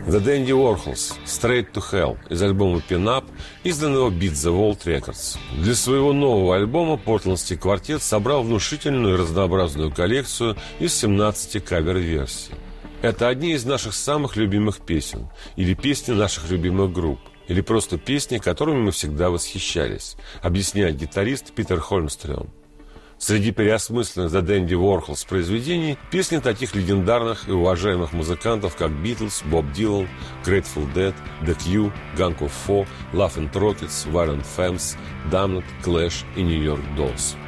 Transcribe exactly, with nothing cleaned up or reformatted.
The Dandy Warhols «Straight to Hell» из альбома «Pin Up», изданного Beat the Vault Records. Для своего нового альбома портландский квартет собрал внушительную и разнообразную коллекцию из семнадцати кавер-версий. Это одни из наших самых любимых песен, или песни наших любимых групп, или просто песни, которыми мы всегда восхищались, объясняет гитарист Питер Хольмстрём. Среди переосмысленных The Dandy Warhols произведений песни таких легендарных и уважаемых музыкантов, как Beatles, Боб Дилан, Grateful Dead, The Cure, Gang of Four, Love and Rockets, Violent Femmes, Damned, Clash и New York Dolls.